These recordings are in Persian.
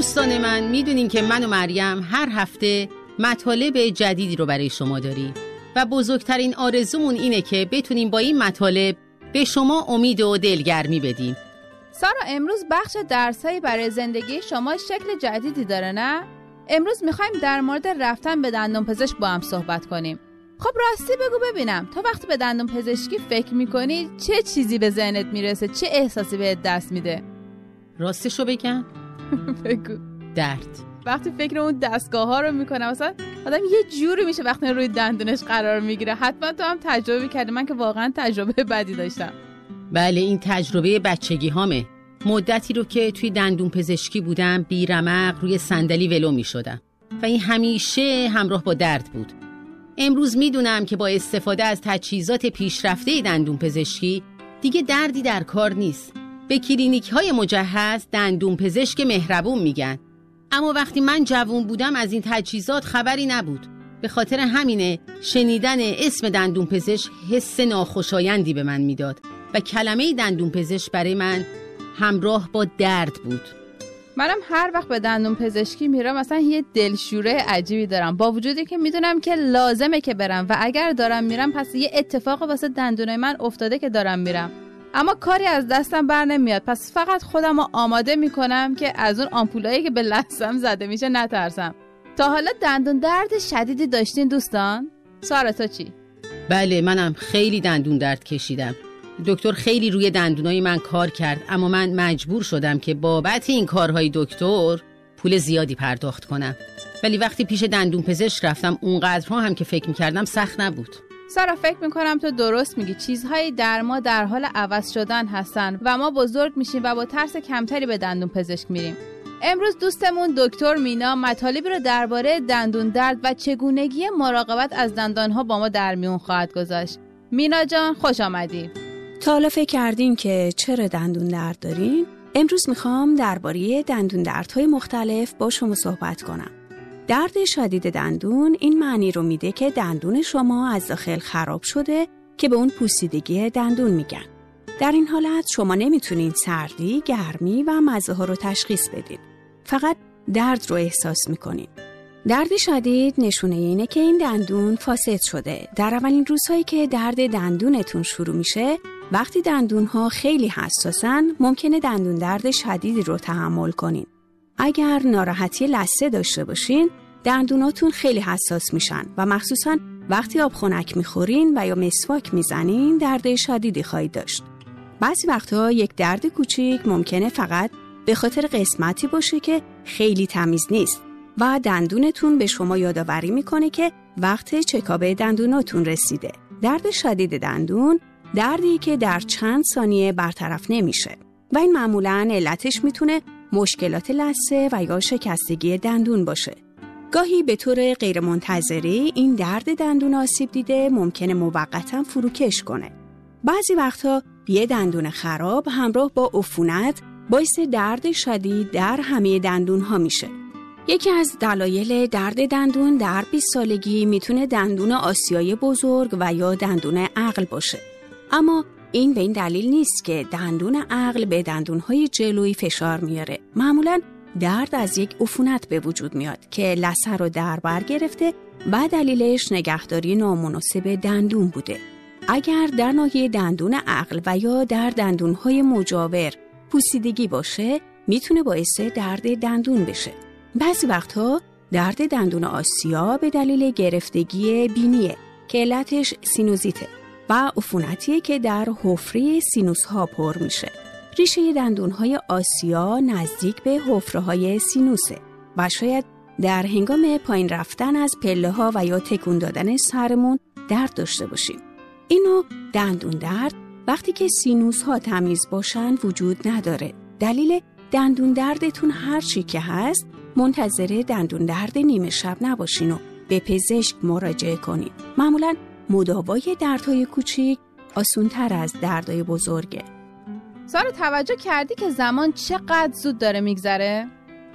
دوستان من، میدونین که من و مریم هر هفته مطالب جدیدی رو برای شما داریم و بزرگترین آرزومون اینه که بتونیم با این مطالب به شما امید و دلگرمی بدیم. سارا، امروز بخش درسایی برای زندگی شما شکل جدیدی داره نه؟ امروز میخوایم در مورد رفتن به دندون پزشک با هم صحبت کنیم. خب راستی بگو ببینم، تو وقتی به دندون پزشکی فکر میکنی چه چیزی به ذهنت میرسه؟ چه احساسی بهت دست میده؟ راستشو بگم؟ بگو. درد. وقتی فکر اون دستگاه ها رو میکنم مثلا آدم یه جوری میشه وقتی روی دندونش قرار میگیره. حتما تو هم تجربه کردی، من که واقعا تجربه بدی داشتم. بله، این تجربه بچگی هامه. مدتی رو که توی دندون پزشکی بودم بیرمق روی صندلی ولو میشدم و این همیشه همراه با درد بود. امروز میدونم که با استفاده از تجهیزات پیشرفته دندون پزشکی دیگه دردی در کار نیست. به کلینیک‌های مجهز دندون پزشک مهربون میگن. اما وقتی من جوان بودم از این تجهیزات خبری نبود. به خاطر همینه شنیدن اسم دندون پزشک حس ناخوشایندی به من میداد و کلمه دندون پزشک برای من همراه با درد بود. منم هر وقت به دندون پزشکی میرم مثلا یه دلشوره عجیبی دارم، با وجودی که میدونم که لازمه که برم و اگر دارم میرم پس یه اتفاق واسه دندونای من افتاده که دارم میرم، اما کاری از دستم بر نمیاد. پس فقط خودم رو آماده میکنم که از اون آمپولایی که به لثم زده میشه نترسم. تا حالا دندون درد شدیدی داشتین دوستان؟ سارا تو چی؟ بله، منم خیلی دندون درد کشیدم. دکتر خیلی روی دندونای من کار کرد، اما من مجبور شدم که بابت این کارهای دکتر پول زیادی پرداخت کنم. ولی وقتی پیش دندون پزشک رفتم اونقدرها هم که فکر میکردم سخت نبود. سارا، فکر میکنم تو درست میگی. چیزهایی در ما در حال عوض شدن هستن و ما بزرگ میشیم و با ترس کمتری به دندون پزشک میریم. امروز دوستمون دکتر مینا مطالبی رو درباره دندون درد و چگونگی مراقبت از دندانها با ما در میون خواهد گذاشت. مینا جان خوش آمدی. تا حالا فکر کردین که چرا دندون درد دارین؟ امروز میخوام درباره دندون دردهای مختلف با شما صحبت کنم. درد شدید دندون این معنی رو میده که دندون شما از داخل خراب شده که به اون پوسیدگی دندون میگن. در این حالت شما نمیتونین سردی، گرمی و مزه ها رو تشخیص بدین. فقط درد رو احساس میکنین. درد شدید نشونه اینه که این دندون فاسد شده. در اولین روزهایی که درد دندونتون شروع میشه، وقتی دندونها خیلی حساسن، ممکنه دندون درد شدیدی رو تحمل کنین. اگر ناراحتی لثه داشته باشین، دندوناتون خیلی حساس میشن و مخصوصاً وقتی آب خنک میخورین و یا مسواک میزنین درد شدیدی خواهید داشت. بعضی وقتها یک درد کوچیک ممکنه فقط به خاطر قسمتی باشه که خیلی تمیز نیست و دندونتون به شما یادآوری میکنه که وقت چکاپ دندوناتون رسیده. درد شدید دندون دردی که در چند ثانیه برطرف نمیشه و این معمولاً علتش میتونه مشکلات لثه و یا شکستگی دندون باشه. گاهی به طور غیرمنتظره این درد دندون آسیب دیده ممکنه موقتاً فروکش کنه. بعضی وقتا یه دندون خراب همراه با عفونت باعث درد شدید در همه دندون‌ها میشه. یکی از دلایل درد دندون در 20 سالگی میتونه دندون آسیای بزرگ و یا دندون عقل باشه. اما این به این دلیل نیست که دندون عقل به دندون‌های جلویی فشار میاره. معمولاً درد از یک عفونت به وجود میاد که لثه رو در بر گرفته و دلیلش نگهداری نامناسب دندون بوده. اگر در ناحیه دندون عقل و یا در دندون‌های مجاور پوسیدگی باشه، میتونه باعث درد دندون بشه. بعضی وقتها درد دندون آسیا به دلیل گرفتگی بینیه که علتش سینوزیته و عفونتیه که در حفره سینوس ها پر میشه. ریشه دندون‌های آسیا نزدیک به حفره‌های سینوسه و شاید در هنگام پایین رفتن از پله‌ها و یا تکون دادن سرمون درد داشته باشیم. اینو دندون درد وقتی که سینوس ها تمیز باشن وجود نداره. دلیل دندون دردتون هر چی که هست، منتظر دندون درد نیمه شب نباشین و به پزشک مراجعه کنین. معمولاً مداوای دردهای کوچیک آسان‌تر از دردهای بزرگه. سارا، توجه کردی که زمان چقدر زود داره میگذره؟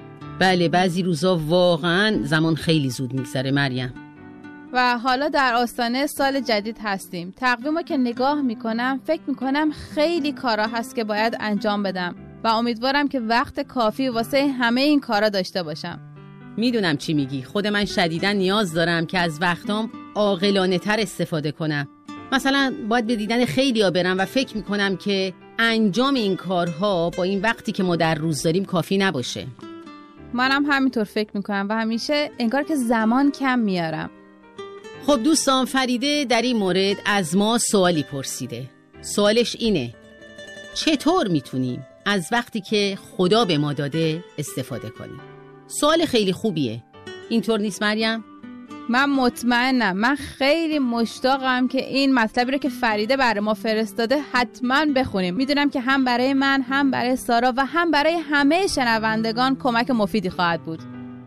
بله، بعضی روزا واقعاً زمان خیلی زود میگذره مریم. و حالا در آستانه سال جدید هستیم. تقویمو که نگاه میکنم فکر میکنم خیلی کارا هست که باید انجام بدم. و امیدوارم که وقت کافی واسه همه این کارا داشته باشم. میدونم چی میگی. خود من شدیداً نیاز دارم که از وقتام عاقلانه تر استفاده کنم. مثلا باید به دیدن خیلیا برم و فکر میکنم که انجام این کارها با این وقتی که ما در روز داریم کافی نباشه. منم همینطور فکر میکنم و همیشه انگار که زمان کم میارم. خب دوستان، فریده در این مورد از ما سوالی پرسیده. سوالش اینه: چطور میتونیم از وقتی که خدا به ما داده استفاده کنیم؟ سوال خیلی خوبیه. اینطور نیست مریم؟ من مطمئنم، من خیلی مشتاقم که این مطلبی رو که فریده برای ما فرستاده حتما بخونیم. میدونم که هم برای من، هم برای سارا و هم برای همه شنوندگان کمک مفیدی خواهد بود.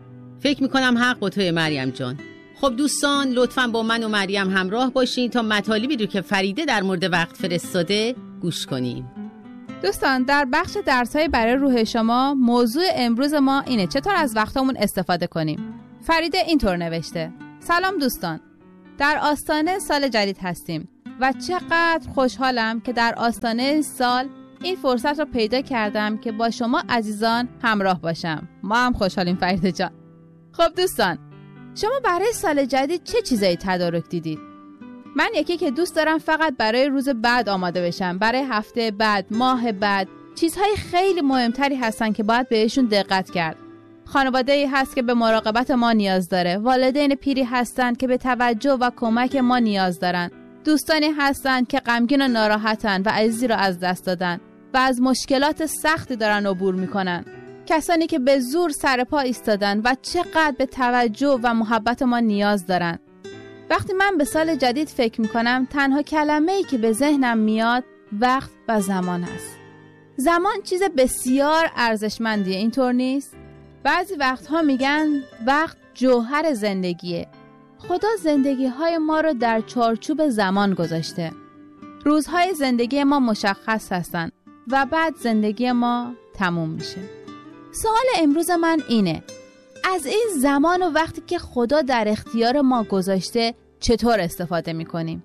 فکر میکنم حق با توی مریم جان. خب دوستان، لطفاً با من و مریم همراه باشین تا مطالبی رو که فریده در مورد وقت فرستاده گوش کنیم. دوستان، در بخش درس‌های برای روح شما موضوع امروز ما اینه: چطور از وقتمون استفاده کنیم. فریده اینطور نوشته: سلام دوستان، در آستانه سال جدید هستیم و چقدر خوشحالم که در آستانه سال این فرصت رو پیدا کردم که با شما عزیزان همراه باشم. ما هم خوشحالیم فریده جان. خب دوستان، شما برای سال جدید چه چیزایی تدارک دیدید؟ من یکی که دوست دارم فقط برای روز بعد آماده بشم، برای هفته بعد، ماه بعد. چیزهای خیلی مهمتری هستن که باید بهشون دقت کرد. خانواده‌ای هست که به مراقبت ما نیاز داره، والدین پیری هستن که به توجه و کمک ما نیاز دارن، دوستانی هستن که غمگین و ناراحتن و عزیزی رو از دست دادن و از مشکلات سختی دارن عبور میکنن، کسانی که به زور سر پا ایستادن و چقدر به توجه و محبت ما نیاز دارن. وقتی من به سال جدید فکر میکنم، تنها کلمه‌ای که به ذهنم میاد وقت و زمان است. زمان چیز بسیار ارزشمندیه، اینطور نیست؟ بعضی وقتها میگن وقت جوهر زندگیه. خدا زندگی‌های ما رو در چارچوب زمان گذاشته. روزهای زندگی ما مشخص هستن و بعد زندگی ما تموم میشه. سوال امروز من اینه: از این زمان و وقتی که خدا در اختیار ما گذاشته چطور استفاده میکنیم؟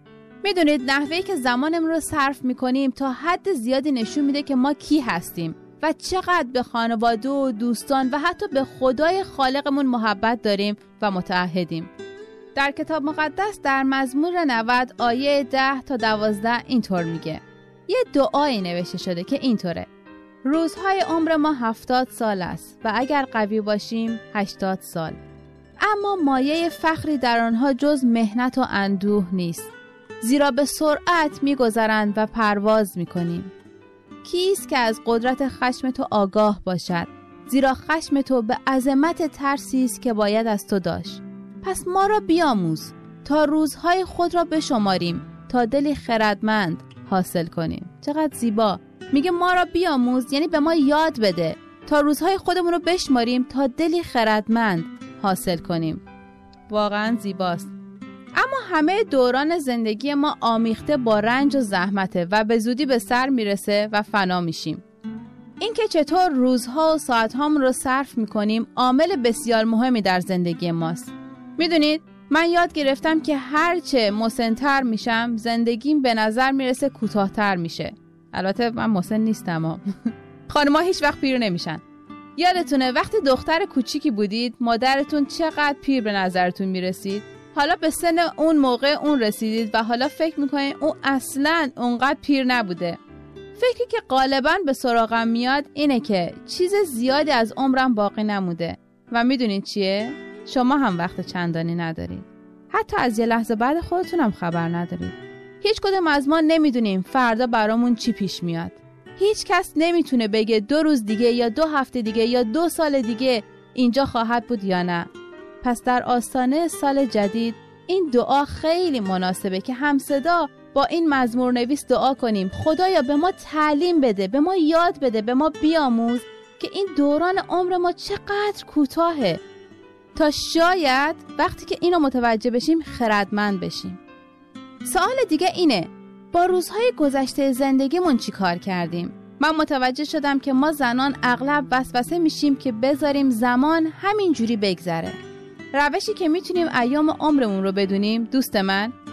میدونید نحوهی که زمانمون رو صرف میکنیم تا حد زیادی نشون میده که ما کی هستیم و چقدر به خانواده و دوستان و حتی به خدای خالقمون محبت داریم و متعهدیم. در کتاب مقدس در مزمور 90 آیه 10 تا 12 اینطور میگه. یه دعایی نوشته شده که اینطوره: روزهای عمر ما 70 سال است و اگر قوی باشیم 80 سال. اما مایه فخری در آنها جز مهنت و اندوه نیست، زیرا به سرعت میگذرند و پرواز میکنیم. کیست که از قدرت خشم تو آگاه باشد؟ زیرا خشم تو به عظمت ترسی است که باید از تو داشت. پس ما را بیاموز تا روزهای خود را بشماریم، تا دلی خردمند حاصل کنیم. چقدر زیبا! میگه ما را بیاموز، یعنی به ما یاد بده تا روزهای خودمون رو بشماریم، تا دلی خردمند حاصل کنیم. واقعا زیباست. اما همه دوران زندگی ما آمیخته با رنج و زحمته و به زودی به سر میرسه و فنا میشیم. این که چطور روزها و ساعتهامون رو صرف میکنیم عامل بسیار مهمی در زندگی ماست. میدونید من یاد گرفتم که هرچه مسن‌تر میشم زندگیم به نظر میرسه کوتاه‌تر میشه. البته من مسن نیستم خانم‌ها هیچ وقت پیر نمیشن. یادتونه وقتی دختر کوچیکی بودید مادرتون چقدر پیر به نظرتون میرسید؟ حالا به سن اون موقع اون رسیدید و حالا فکر میکنید اون اصلاً اونقدر پیر نبوده. فکری که غالباً به سراغم میاد اینه که چیز زیادی از عمرم باقی نموده و میدونید چیه؟ شما هم وقت چندانی ندارید. حتی از یه لحظه بعد خودتونم خبر ندارید. هیچ کدوم از ما نمیدونیم فردا برامون چی پیش میاد. هیچ کس نمیتونه بگه 2 روز دیگه یا 2 هفته دیگه یا 2 سال دیگه اینجا خواهد بود یا نه. پس در آستانه سال جدید این دعا خیلی مناسبه که همصدا با این مزمور نویس دعا کنیم: خدایا به ما تعلیم بده، به ما یاد بده، به ما بیاموز که این دوران عمر ما چقدر کوتاهه، تا شاید وقتی که اینو متوجه بشیم خردمند بشیم. سوال دیگه اینه: با روزهای گذشته زندگیمون چی کار کردیم؟ من متوجه شدم که ما زنان اغلب وسوسه میشیم که بذاریم زمان همین جوری بگذره. روشی که میتونیم ایام عمرمون رو بدونیم دوست من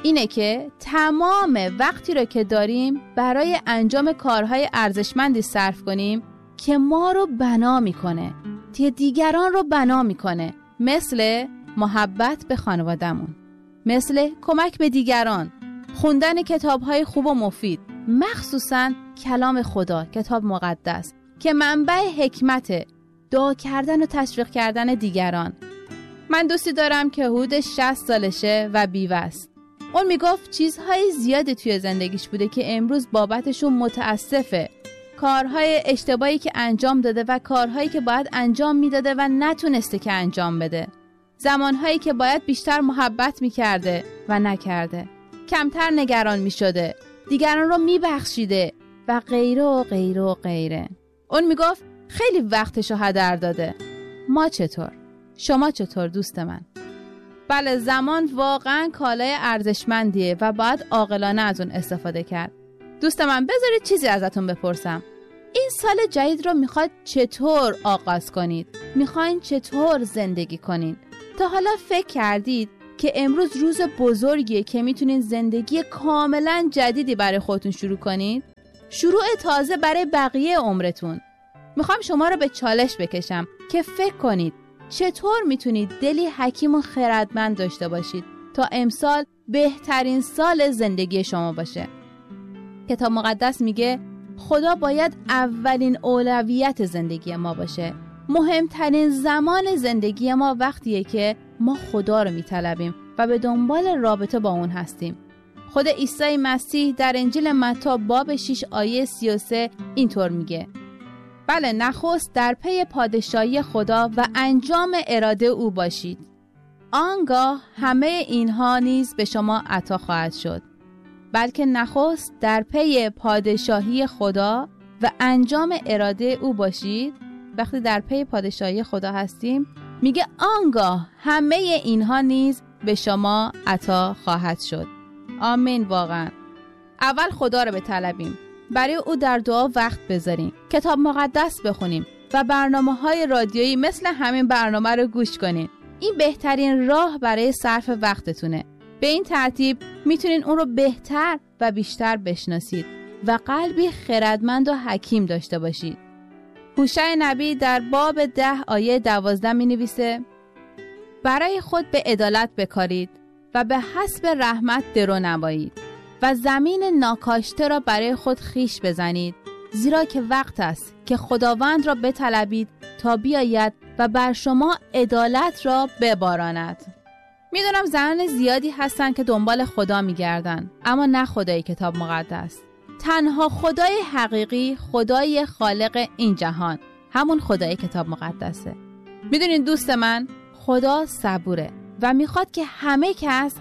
اینه که تمام وقتی رو که داریم برای انجام کارهای ارزشمندی صرف کنیم که ما رو بنا میکنه، که دیگران رو بنا میکنه، مثل محبت به خانواده‌مون، مثل کمک به دیگران، خوندن کتاب‌های خوب و مفید، مخصوصاً کلام خدا، کتاب مقدس که منبع حکمت، دعا کردن و تشویق کردن دیگران. من دوستی دارم که حدود 60 سالشه و بیوه است. اون میگفت چیزهای زیادی توی زندگیش بوده که امروز بابتشون متاسفه. کارهای اشتباهی که انجام داده و کارهایی که باید انجام میداده و نتونسته که انجام بده. زمانهایی که باید بیشتر محبت میکرده و نکرده. کمتر نگران میشده. دیگران رو میبخشیده و غیره و غیره و غیره. اون میگفت خیلی وقتشو هدر داده. ما چطور؟ شما چطور دوست من؟ بله، زمان واقعا کالای ارزشمندیه و باید عاقلانه از اون استفاده کرد. دوست من، بذارید چیزی ازتون بپرسم. این سال جدید رو میخواد چطور آغاز کنید؟ میخواین چطور زندگی کنید؟ تا حالا فکر کردید که امروز روز بزرگیه که میتونید زندگی کاملا جدیدی برای خودتون شروع کنید؟ شروع تازه برای بقیه عمرتون. میخوام شما رو به چالش بکشم که فکر کنید چطور میتونید دلی حکیم و خردمند داشته باشید تا امسال بهترین سال زندگی شما باشه. کتاب مقدس میگه خدا باید اولین اولویت زندگی ما باشه. مهمترین زمان زندگی ما وقتیه که ما خدا رو میطلبیم و به دنبال رابطه با اون هستیم. خود عیسی مسیح در انجیل متی باب 6 آیه 33 اینطور میگه: بله، نخست در پی پادشاهی خدا و انجام اراده او باشید. آنگاه همه اینها نیز به شما عطا خواهد شد. بلکه نخست در پی پادشاهی خدا و انجام اراده او باشید. وقتی در پی پادشاهی خدا هستیم میگه آنگاه همه اینها نیز به شما عطا خواهد شد. آمین. واقعا اول خدا رو بطلبیم، برای او در دعا وقت بذاریم، کتاب مقدس بخونیم و برنامه‌های رادیویی مثل همین برنامه رو گوش کنیم. این بهترین راه برای صرف وقتتونه. به این ترتیب میتونین اون رو بهتر و بیشتر بشناسید و قلبی خردمند و حکیم داشته باشید. هوشع نبی در باب 10 آیه 12 می نویسه: برای خود به عدالت بکارید و به حسب رحمت درو نمایید و زمین ناکاشته را برای خود خیش بزنید، زیرا که وقت است که خداوند را بطلبید تا بیاید و بر شما عدالت را بباراند. میدونم زنان زیادی هستن که دنبال خدا میگردن، اما نه خدای کتاب مقدس. تنها خدای حقیقی، خدای خالق این جهان، همون خدای کتاب مقدسه. میدونین دوست من، خدا صبوره و میخواد که همه کس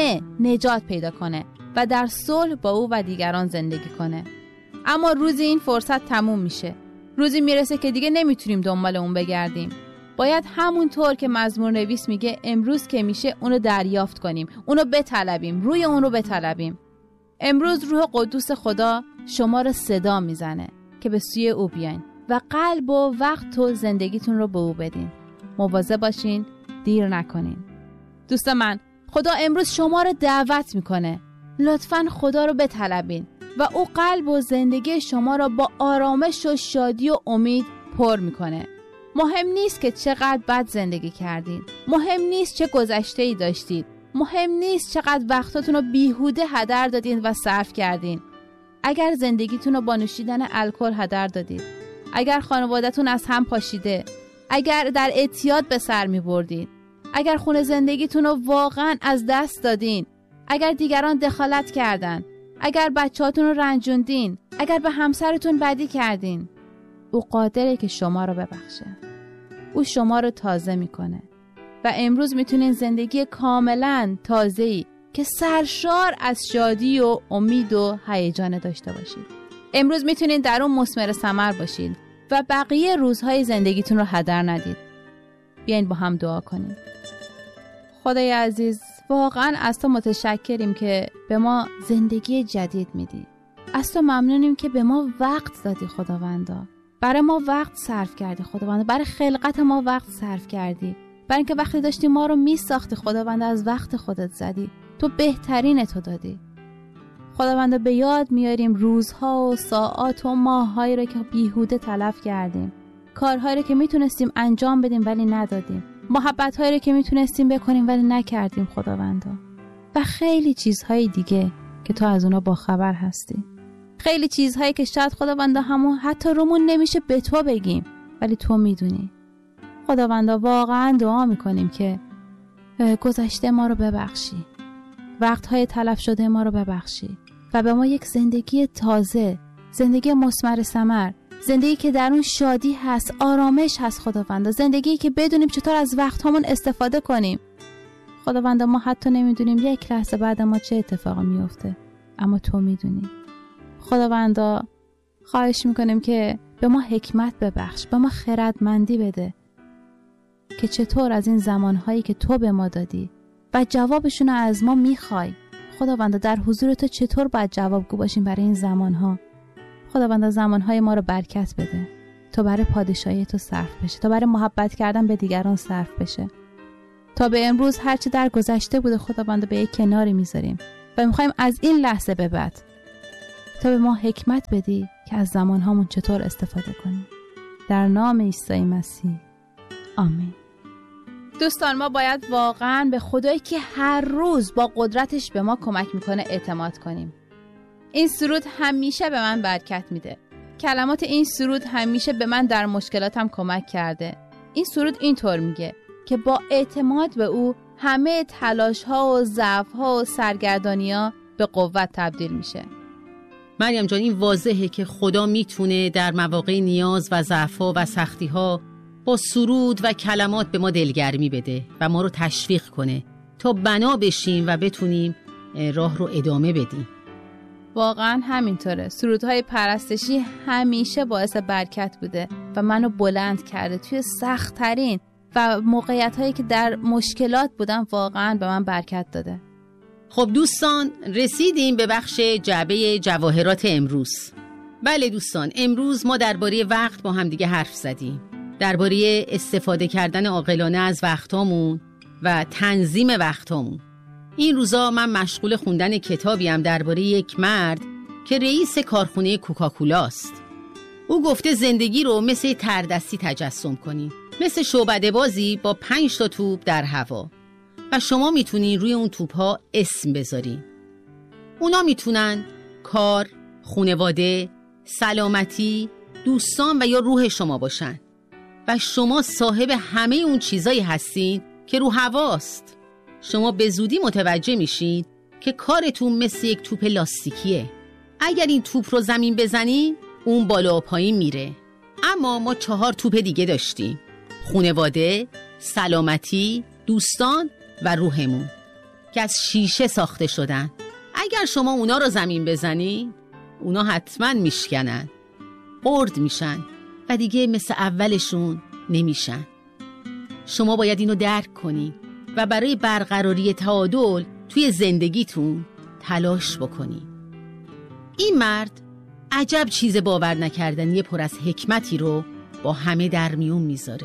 نجات پیدا کنه و در صلح با او و دیگران زندگی کنه. اما روزی این فرصت تموم میشه. روزی میرسه که دیگه نمیتونیم دنبال اون بگردیم. باید همونطور که مزمور نویس میگه امروز که میشه اونو دریافت کنیم، اونو بطلبیم، روی اونو بطلبیم. امروز روح قدوس خدا شما رو صدا میزنه که به سوی او بیاین و قلب و وقت و زندگیتون رو به او بدین. مواظب باشین، دیر نکنین. دوست من، خدا امروز شما رو دعوت میکنه. لطفاً خدا رو بطلبین و او قلب و زندگی شما رو با آرامش و شادی و امید پر میکنه. مهم نیست که چقدر بد زندگی کردین. مهم نیست چه گذشته‌ای داشتید. مهم نیست چقدر وقتاتون رو بیهوده هدر دادین و صرف کردین. اگر زندگیتون رو با نوشیدن الکل هدر دادید، اگر خانواده‌تون از هم پاشیده، اگر در اعتیاد به سر می‌بردین، اگر خونه زندگیتون رو واقعاً از دست دادین، اگر دیگران دخالت کردن، اگر بچه‌هاتون رو رنجوندین، اگر به همسرتون بدی کردین، او قادره که شما رو ببخشه. او شما رو تازه میکنه و امروز میتونین زندگی کاملا تازه‌ای که سرشار از شادی و امید و هیجان داشته باشید. امروز میتونین در اون مثمر ثمر باشید و بقیه روزهای زندگیتون رو هدر ندید. بیاین با هم دعا کنیم. خدای عزیز، واقعا از تو متشکریم که به ما زندگی جدید میدی. از تو ممنونیم که به ما وقت دادی خداوندا. برای ما وقت صرف کردی خداوند، برای خلقت ما وقت صرف کردی، برای اینکه وقتی داشتی ما رو میساختی خداوند از وقت خودت زدی تو بهترین تو دادی. خداوندا به یاد میاریم روزها و ساعات و ماهایی رو که بیهوده تلف کردیم، کارهایی رو که میتونستیم انجام بدیم ولی ندادیم، محبت‌هایی رو که میتونستیم بکنیم ولی نکردیم خداوندا، و خیلی چیزهای دیگه که تو از اونا باخبر هستی. خیلی چیزهایی که شاید خداوندا همون حتی رومون نمیشه به تو بگیم ولی تو میدونی. خداوندا واقعا دعا میکنیم که گذشته ما رو ببخشی، وقتهای تلف شده ما رو ببخشی و به ما یک زندگی تازه، زندگی مثمر ثمر، زندگی که در اون شادی هست، آرامش هست خداوندا، زندگی که بدونیم چطور از وقتامون استفاده کنیم. خداوندا ما حتی نمیدونیم یک لحظه بعد ما چه اتفاقی میفته، اما تو میدونی. خداوندا خواهش میکنیم که به ما حکمت ببخش، به ما خردمندی بده که چطور از این زمانهایی که تو به ما دادی و جوابشون رو از ما میخوای، خداوندا در حضور تو چطور باید جوابگو باشیم برای این زمانها. خداوندا زمانهای ما رو برکت بده تا برای پادشاهی تو صرف بشه، تا برای محبت کردن به دیگران صرف بشه. تا به امروز هرچی در گذشته بوده خداوندا به یک کناری میذاریم و میخوایم از این لحظه به بعد تا به ما حکمت بدی که از زمانهامون چطور استفاده کنیم. در نام عیسی مسیح آمین. دوستان، ما باید واقعاً به خدایی که هر روز با قدرتش به ما کمک میکنه اعتماد کنیم. این سرود همیشه به من برکت میده. کلمات این سرود همیشه به من در مشکلاتم کمک کرده. این سرود اینطور میگه که با اعتماد به او همه تلاش ها و ضعف ها و سرگردانی ها به قوت تبدیل میشه. مریم جان، این واضحه که خدا میتونه در مواقع نیاز و ضعف‌ها و سختی‌ها با سرود و کلمات به ما دلگرمی بده و ما رو تشویق کنه تا بنا بشیم و بتونیم راه رو ادامه بدیم. واقعا همینطوره. سرودهای پرستشی همیشه باعث برکت بوده و منو بلند کرده توی سخت‌ترین و موقعیت‌هایی که در مشکلات بودم، واقعا به من برکت داده. خب دوستان، رسیدیم به بخش جعبه جواهرات امروز. بله دوستان، امروز ما درباره وقت با هم دیگه حرف زدیم، درباره استفاده کردن عاقلانه از وقتامون و تنظیم وقتامون. این روزا من مشغول خوندن کتابیم درباره یک مرد که رئیس کارخونه کوکاکولاست. او گفته زندگی رو مثل تردستی تجسم کنین، مثل شعبده بازی با 5 تا توپ در هوا، و شما میتونین روی اون توپ‌ها اسم بذارین. اونا میتونن کار، خانواده، سلامتی، دوستان و یا روح شما باشن و شما صاحب همه اون چیزایی هستین که رو هواست. شما به زودی متوجه میشین که کارتون مثل یک توپ لاستیکیه. اگر این توپ رو زمین بزنین اون بالا و پایین میره. اما ما 4 توپ دیگه داشتیم: خانواده، سلامتی، دوستان و روحمون که از شیشه ساخته شدن. اگر شما اونا رو زمین بزنی اونا حتما میشکنن، خرد میشن و دیگه مثل اولشون نمیشن. شما باید اینو درک کنی و برای برقراری تعادل توی زندگیتون تلاش بکنی. این مرد عجب چیز باور نکردنی پر از حکمتی رو با همه در میون میذاره.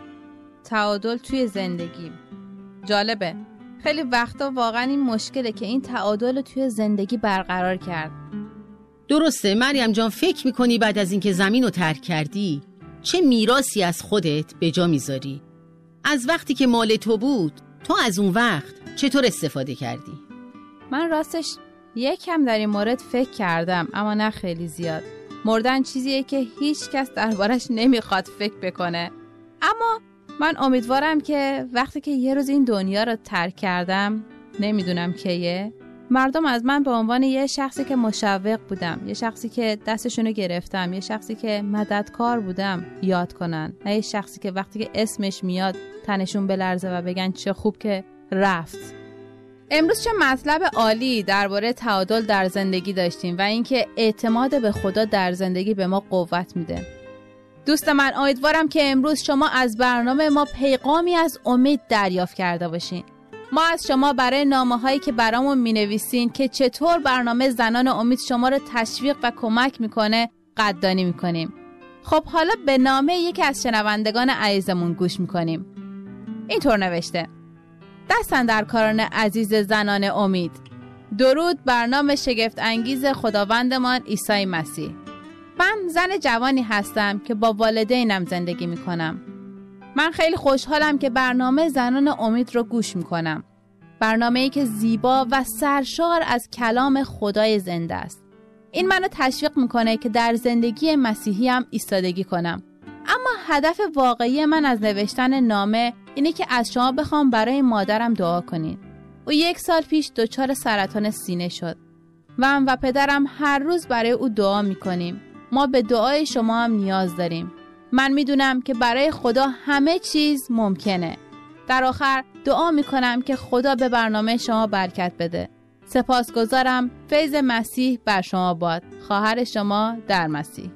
تعادل توی زندگی جالبه. خیلی وقتا واقعا این مشکله که این تعادل توی زندگی برقرار کرد. درسته مریم جان، فکر میکنی بعد از اینکه زمین رو ترک کردی چه میراثی از خودت به جا میذاری؟ از وقتی که مال تو بود، تو از اون وقت چطور استفاده کردی؟ من راستش یکم در این مورد فکر کردم، اما نه خیلی زیاد. مردن چیزیه که هیچ کس دربارش نمیخواد فکر بکنه. اما من امیدوارم که وقتی که یه روز این دنیا رو ترک کردم، نمیدونم کیه، مردم از من به عنوان یه شخصی که مشوق بودم، یه شخصی که دستشونو گرفتم، یه شخصی که مددکار بودم یاد کنن، نه یه شخصی که وقتی که اسمش میاد تنشون بلرزه و بگن چه خوب که رفت. امروز چه مطلب عالی درباره تعادل در زندگی داشتیم و اینکه اعتماد به خدا در زندگی به ما قوت میده. دوست من، امیدوارم که امروز شما از برنامه ما پیغامی از امید دریافت کرده باشین. ما از شما برای نامه‌هایی که برامون می‌نویسین که چطور برنامه زنان امید شما رو تشویق و کمک میکنه قدردانی میکنیم. خب حالا به نامه یکی از شنوندگان عزیزمون گوش میکنیم. اینطور نوشته: دستن در کاران عزیز زنان امید. درود بر نام شگفت انگیز خداوندمان عیسی مسیح. من زن جوانی هستم که با والدینم زندگی میکنم. من خیلی خوشحالم که برنامه زنان امید رو گوش میکنم. برنامه‌ای که زیبا و سرشار از کلام خدای زنده است. این منو تشویق میکنه که در زندگی مسیحی هم ایستادگی کنم. اما هدف واقعی من از نوشتن نامه اینه که از شما بخوام برای مادرم دعا کنید. او 1 سال پیش دچار سرطان سینه شد. من و پدرم هر روز برای او دعا میکنیم. ما به دعای شما هم نیاز داریم. من میدونم که برای خدا همه چیز ممکنه. در آخر دعا میکنم که خدا به برنامه شما برکت بده. سپاسگزارم. فیض مسیح بر شما باد. خواهر شما در مسیح.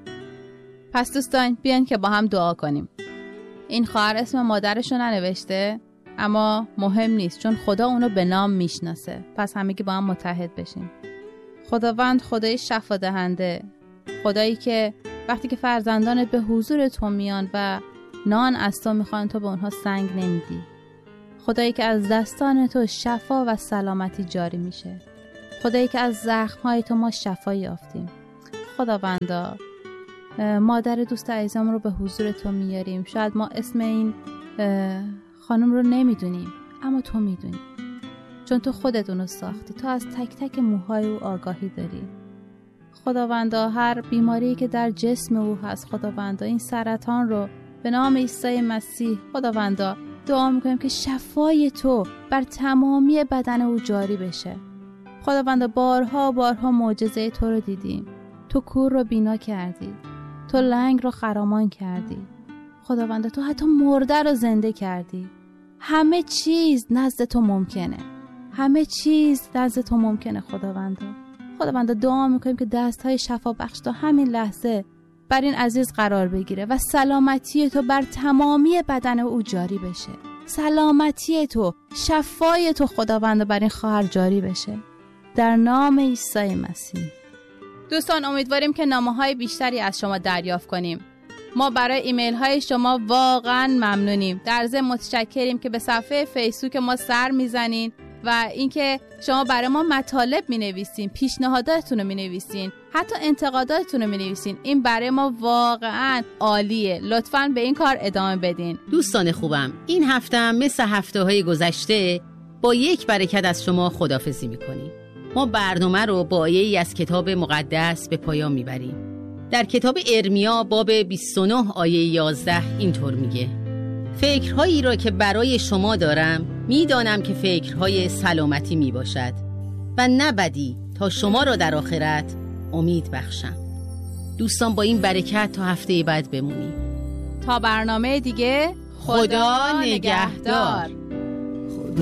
پس دوستان بیان که با هم دعا کنیم. این خواهر اسم مادرش رو ننوشته، اما مهم نیست چون خدا اونو به نام میشناسه. پس همگی با هم متحد بشیم. خداوند خدای شفا دهنده، خدایی که وقتی که فرزندان به حضور تو میان و نان از تو میخوان تو به اونها سنگ نمیدی. خدایی که از دستان تو شفا و سلامتی جاری میشه. خدایی که از زخمهای تو ما شفا یافتیم. خداوندا مادر دوست عزیزم رو به حضور تو میاریم. شاید ما اسم این خانم رو نمیدونیم، اما تو میدونی، چون تو خودت اونو ساختی. تو از تک تک موهای او آگاهی داری. خداوندا هر بیماری که در جسم او هست، خداوندا این سرطان رو به نام عیسی مسیح خداوندا دعا میکنیم که شفای تو بر تمامی بدن او جاری بشه. خداوندا بارها معجزه تو رو دیدیم. تو کور رو بینا کردی، تو لنگ رو خرامان کردی. خداوندا تو حتی مرده رو زنده کردی. همه چیز نزد تو ممکنه. همه چیز نزد تو ممکنه. خداوندا دعا میکنیم که دستهای شفا بخش تا همین لحظه بر این عزیز قرار بگیره و سلامتی تو بر تمامی بدن او جاری بشه. سلامتی تو، شفای تو خداوندا بر این خواهر جاری بشه. در نام عیسی مسیح. دوستان امیدواریم که نامه‌های بیشتری از شما دریافت کنیم. ما برای ایمیل های شما واقعا ممنونیم. در ضمن متشکریم که به صفحه فیسبوک ما سر میزنین و اینکه شما برای ما مطالب مینویسین، پیشنهاداتتون رو مینویسین، حتی انتقاداتتون رو مینویسین. این برای ما واقعا عالیه. لطفاً به این کار ادامه بدین. دوستان خوبم، این هفته هم مثل هفته‌های گذشته با یک برکت از شما خداحافظی میکنیم. ما برنامه رو با آیه‌ای از کتاب مقدس به پایان میبریم. در کتاب ارمیا باب 29 آیه 11 اینطور میگه: فکرهایی را که برای شما دارم میدانم که فکرهای سلامتی میباشد و نه بدی، تا شما را در آخرت امید بخشم. دوستان با این برکت تا هفته بعد بمونیم. تا برنامه دیگه، خدا نگهدار.